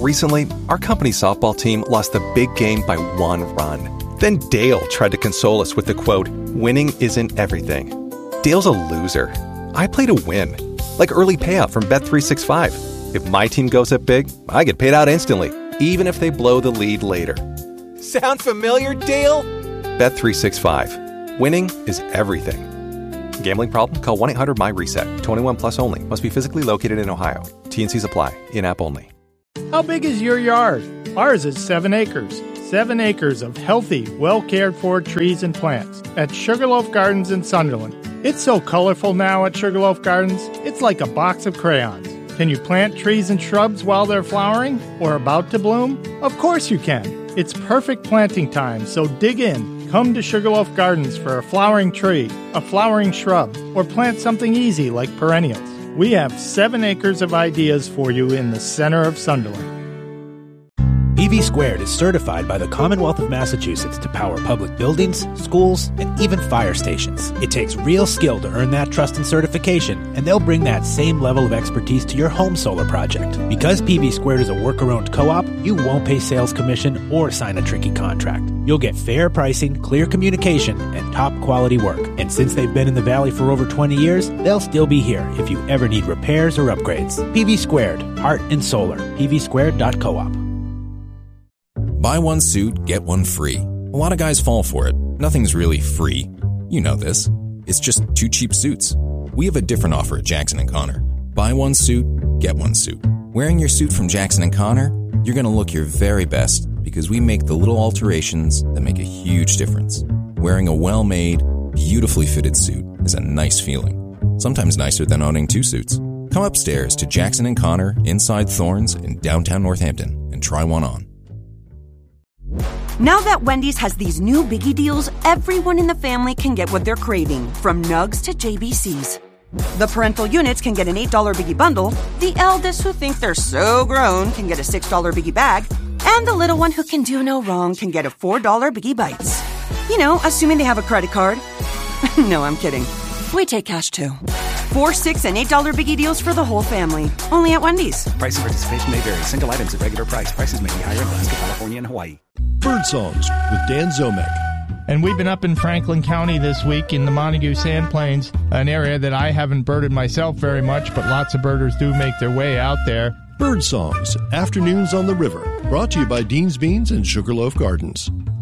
Recently, our company softball team lost the big game by 1 run. Then Dale tried to console us with the quote, "Winning isn't everything." Dale's a loser. I play to win, like early payout from Bet365. If my team goes up big, I get paid out instantly, even if they blow the lead later. Sound familiar, Dale? Bet365. Winning is everything. Gambling problem? Call 1-800-MY-RESET. 21 plus only. Must be physically located in Ohio. T&Cs apply. In-app only. How big is your yard? Ours is 7 acres. 7 acres of healthy, well-cared-for trees and plants at Sugarloaf Gardens in Sunderland. It's so colorful now at Sugarloaf Gardens, it's like a box of crayons. Can you plant trees and shrubs while they're flowering or about to bloom? Of course you can. It's perfect planting time, so dig in. Come to Sugarloaf Gardens for a flowering tree, a flowering shrub, or plant something easy like perennials. We have 7 acres of ideas for you in the center of Sunderland. PV Squared is certified by the Commonwealth of Massachusetts to power public buildings, schools, and even fire stations. It takes real skill to earn that trust and certification, and they'll bring that same level of expertise to your home solar project. Because PV Squared is a worker-owned co-op, you won't pay sales commission or sign a tricky contract. You'll get fair pricing, clear communication, and top-quality work. And since they've been in the Valley for over 20 years, they'll still be here if you ever need repairs or upgrades. PV Squared, heart and solar. pvsquared.coop. Buy one suit, get one free. A lot of guys fall for it. Nothing's really free. You know this. It's just 2 cheap suits. We have a different offer at Jackson & Connor. Buy one suit, get one suit. Wearing your suit from Jackson & Connor, you're going to look your very best because we make the little alterations that make a huge difference. Wearing a well-made, beautifully fitted suit is a nice feeling. Sometimes nicer than owning 2 suits. Come upstairs to Jackson & Connor inside Thorns in downtown Northampton and try one on. Now that Wendy's has these new biggie deals, everyone in the family can get what they're craving, from nugs to JBCs. The parental units can get an $8 biggie bundle, the eldest who think they're so grown can get a $6 biggie bag, and the little one who can do no wrong can get a $4 biggie bites. You know, assuming they have a credit card. No, I'm kidding. We take cash too. 4, $6, and $8 biggie deals for the whole family. Only at Wendy's. Price and participation may vary. Single items at regular price. Prices may be higher in Alaska, California, and Hawaii. Bird Songs with Dan Zomek. And we've been up in Franklin County this week in the Montague Sand Plains, an area that I haven't birded myself very much, but lots of birders do make their way out there. Bird Songs, Afternoons on the River, brought to you by Dean's Beans and Sugarloaf Gardens.